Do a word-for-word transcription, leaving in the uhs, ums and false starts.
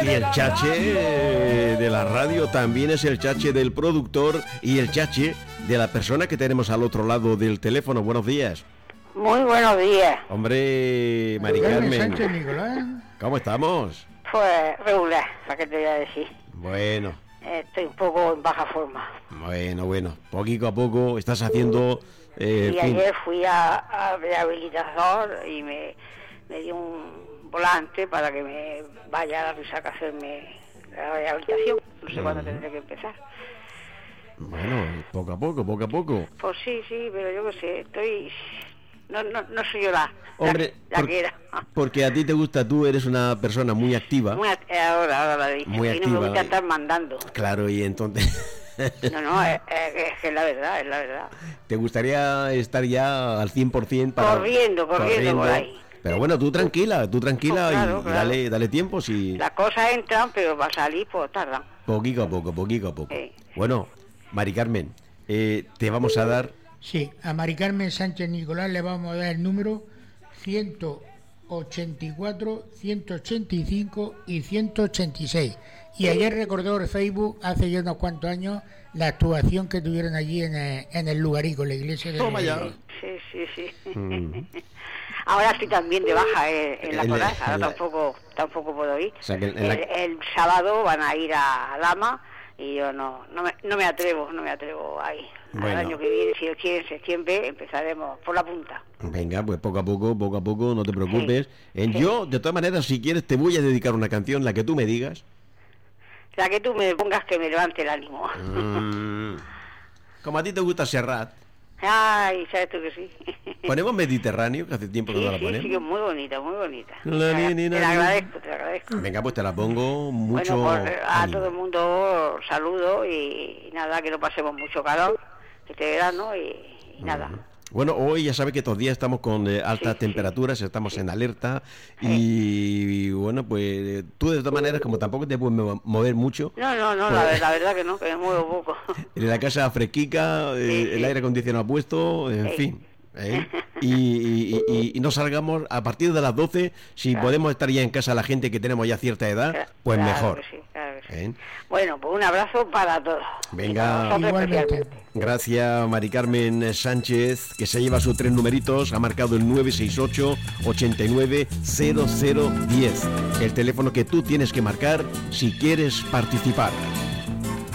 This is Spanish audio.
Y el chache de la radio también es el chache del productor y el chache de la persona que tenemos al otro lado del teléfono. Buenos días. Muy buenos días. Hombre, Mari Carmen, ¿cómo estamos? Pues regular, ¿para qué te voy a decir? Bueno. Estoy un poco en baja forma. Bueno, bueno, poquito a poco estás haciendo... Eh, y ayer fui a, a rehabilitador y me, me dio un volante para que me vaya a la Risaca a hacerme la rehabilitación. No sé uh-huh. cuándo tendré que empezar. Bueno, poco a poco, poco a poco. Pues sí, sí, pero yo qué sé, estoy... No, no, no soy yo la, Hombre, la, la por, que era. Porque a ti te gusta, tú eres una persona muy activa. Muy act- ahora, ahora la dicho. Muy y activa. no me gusta estar mandando. Claro, y entonces... No, no, es, es que es la verdad, es la verdad. ¿Te gustaría estar ya al cien por ciento para... Corriendo, corriendo, corriendo por ahí. Pero bueno, tú tranquila, tú tranquila pues claro, y claro. Dale, dale tiempo si... Las cosas entran, pero para salir pues tardan. Poquito a poco, poquito a poco. Sí. Bueno, Mari Carmen, eh, te vamos a dar... Sí, a Mari Carmen Sánchez Nicolás le vamos a dar el número ciento ochenta y cuatro, ciento ochenta y cinco y ciento ochenta y seis. Y ayer recordó el Facebook, hace ya unos cuantos años, la actuación que tuvieron allí en el, en el Lugarico, la iglesia de... Toma ya. Sí, sí, sí. Mm. Ahora estoy también de baja eh, en la coral, ahora la... tampoco, tampoco puedo ir. O sea que el, la... el, el sábado van a ir a Lama y yo no, no, me, no me atrevo, no me atrevo a ir. Bueno. El año que viene, si Dios quiere, en septiembre, empezaremos por la punta. Venga, pues poco a poco, poco a poco, no te preocupes. Sí, en sí. Yo, de todas maneras, si quieres, te voy a dedicar una canción, la que tú me digas. La que tú me pongas que me levante el ánimo. Mm, como a ti te gusta Serrat. Ay, sabes tú que sí. Ponemos Mediterráneo, que hace tiempo que sí, no la sí, ponemos. Sí, que es muy bonita, muy bonita. La, te, ni, ni, te ni, la agradezco, te la agradezco. Venga, pues te la pongo mucho. Bueno, pues a ánimo. todo el mundo saludo y, y nada, que no pasemos mucho calor este verano y, y nada. Uh-huh. Bueno, hoy ya sabes que estos días estamos con eh, altas sí, temperaturas, sí, estamos sí. en alerta y, sí. y bueno, pues tú de todas maneras, como tampoco te puedes mover mucho. No, no, no, pues, la, la verdad que no, que me muevo poco. En la casa fresquica, sí, eh, sí. el aire acondicionado puesto, en sí. fin. ¿Eh? y, y, y, y no salgamos a partir de las doce, si claro. podemos estar ya en casa la gente que tenemos ya cierta edad, claro, pues claro mejor. Que sí, claro que sí. ¿Eh? Bueno, pues un abrazo para todos. Venga, gracias Mari Carmen Sánchez, que se lleva sus tres numeritos, ha marcado el nueve seis ocho, ochenta y nueve, cero cero diez, el teléfono que tú tienes que marcar si quieres participar.